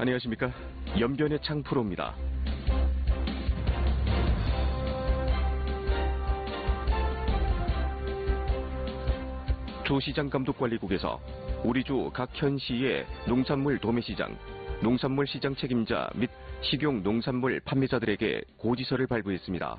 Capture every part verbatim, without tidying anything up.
안녕하십니까. 연변의 창 프로입니다. 조시장 감독관리국에서 우리 주 각 현시의 농산물 도매시장, 농산물 시장 책임자 및 식용 농산물 판매자들에게 고지서를 발부했습니다.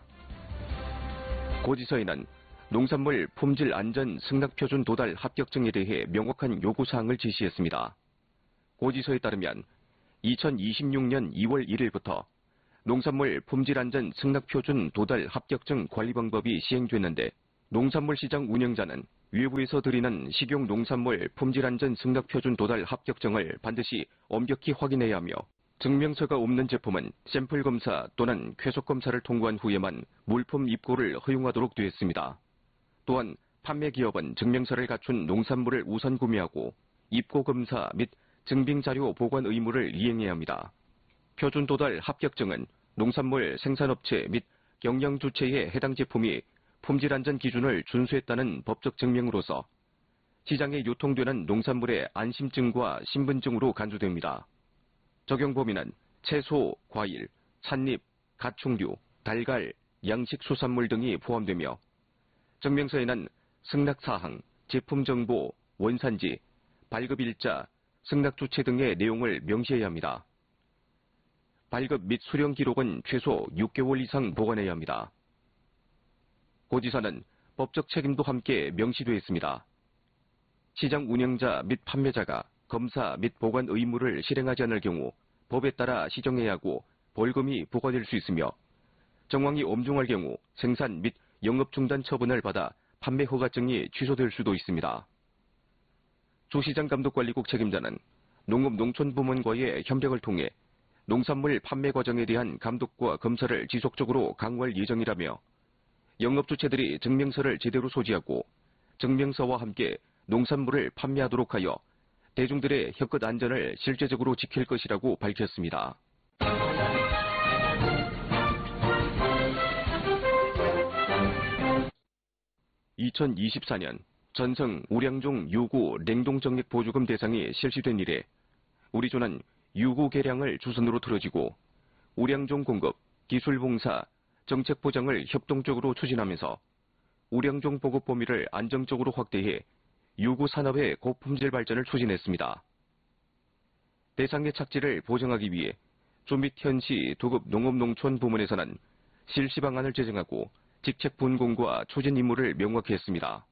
고지서에는 농산물 품질 안전 승낙표준 도달 합격증에 대해 명확한 요구사항을 제시했습니다. 고지서에 따르면 이천이십육 년 이월 일일부터 농산물 품질 안전 승낙표준 도달 합격증 관리 방법이 시행됐는데 농산물 시장 운영자는 외부에서 드리는 식용 농산물 품질 안전 승낙표준 도달 합격증을 반드시 엄격히 확인해야 하며 증명서가 없는 제품은 샘플 검사 또는 쾌속 검사를 통과한 후에만 물품 입고를 허용하도록 되어 있습니다. 또한 판매 기업은 증명서를 갖춘 농산물을 우선 구매하고 입고 검사 및 증빙 자료 보관 의무를 이행해야 합니다. 표준 도달 합격증은 농산물 생산업체 및 경영 주체에 해당 제품이 품질 안전 기준을 준수했다는 법적 증명으로서 시장에 유통되는 농산물의 안심증과 신분증으로 간주됩니다. 적용 범위는 채소, 과일, 찻잎, 가축류, 달걀, 양식 수산물 등이 포함되며 증명서에는 승낙사항, 제품 정보, 원산지, 발급일자, 승낙주체 등의 내용을 명시해야 합니다. 발급 및 수령 기록은 최소 육 개월 이상 보관해야 합니다. 고지서는 법적 책임도 함께 명시되어 있습니다. 시장 운영자 및 판매자가 검사 및 보관 의무를 실행하지 않을 경우 법에 따라 시정해야 하고 벌금이 부과될 수 있으며 정황이 엄중할 경우 생산 및 영업 중단 처분을 받아 판매 허가증이 취소될 수도 있습니다. 조시장 감독관리국 책임자는 농업농촌부문과의 협력을 통해 농산물 판매 과정에 대한 감독과 검사를 지속적으로 강화할 예정이라며 영업주체들이 증명서를 제대로 소지하고 증명서와 함께 농산물을 판매하도록 하여 대중들의 혀끝 안전을 실제적으로 지킬 것이라고 밝혔습니다. 이천이십사 년 전성 우량종 유구 냉동정액 보조금 대상이 실시된 이래 우리조는 유구 개량을 주선으로 틀어지고 우량종 공급, 기술봉사, 정책 보장을 협동적으로 추진하면서 우량종 보급 범위를 안정적으로 확대해 유구 산업의 고품질 발전을 추진했습니다. 대상의 착지를 보장하기 위해 조 및 현시 도급 농업농촌 부문에서는 실시 방안을 제정하고 직책 분공과 추진 임무를 명확히 했습니다.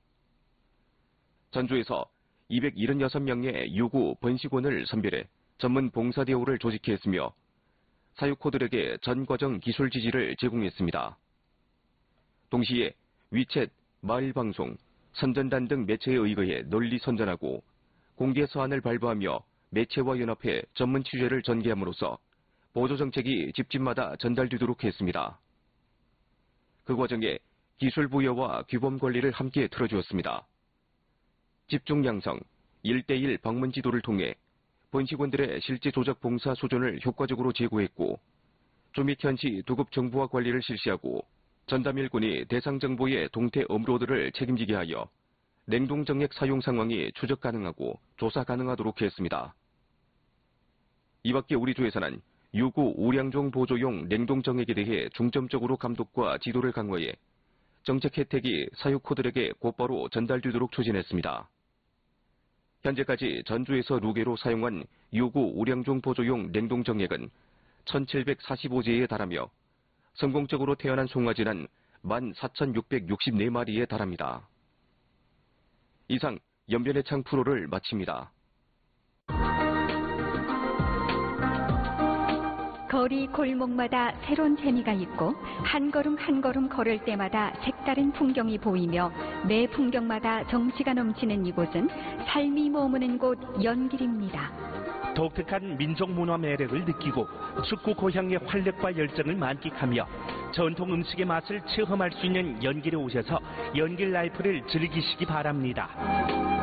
전주에서 이백칠십육 명의 유구 번식원을 선별해 전문 봉사 대우를 조직해 했으며 사육코들에게 전 과정 기술 지지를 제공했습니다. 동시에 위챗, 마을방송, 선전단 등 매체에 의거해 널리 선전하고 공개 서한을 발부하며 매체와 연합해 전문 취재를 전개함으로써 보조정책이 집집마다 전달되도록 했습니다. 그 과정에 기술 부여와 규범 관리를 함께 틀어주었습니다. 집중 양성, 일 대일 방문 지도를 통해 번식원들의 실제 조작 봉사 수준을 효과적으로 제고했고 조 및 현시 도급 정보화 관리를 실시하고 전담일꾼이 대상 정보의 동태 업로드를 책임지게 하여 냉동정액 사용 상황이 추적 가능하고 조사 가능하도록 했습니다. 이 밖에 우리 조에서는 유구 우량종 보조용 냉동정액에 대해 중점적으로 감독과 지도를 강화해 정책 혜택이 사육코들에게 곧바로 전달되도록 추진했습니다. 현재까지 전주에서 루게로 사용한 유구 우량종 보조용 냉동정액은 천칠백사십오 제에 달하며 성공적으로 태어난 송아지는 만 사천육백육십사 마리에 달합니다. 이상 연변의 창 프로를 마칩니다. 거리 골목마다 새로운 재미가 있고 한 걸음 한 걸음 걸을 때마다 색다른 풍경이 보이며 매 풍경마다 정취가 넘치는 이곳은 삶이 머무는 곳 연길입니다. 독특한 민족 문화 매력을 느끼고 축구 고향의 활력과 열정을 만끽하며 전통 음식의 맛을 체험할 수 있는 연길에 오셔서 연길 라이프를 즐기시기 바랍니다.